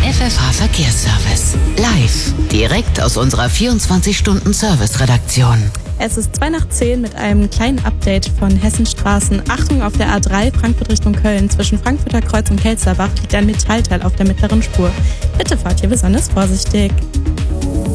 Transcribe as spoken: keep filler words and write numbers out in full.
F F H Verkehrsservice. Live, direkt aus unserer vierundzwanzig-Stunden-Service-Redaktion. Es ist zwei nach zehn mit einem kleinen Update von Hessenstraßen. Achtung, auf der A drei Frankfurt Richtung Köln. Zwischen Frankfurter Kreuz und Kelsterbach liegt ein Metallteil auf der mittleren Spur. Bitte fahrt hier besonders vorsichtig.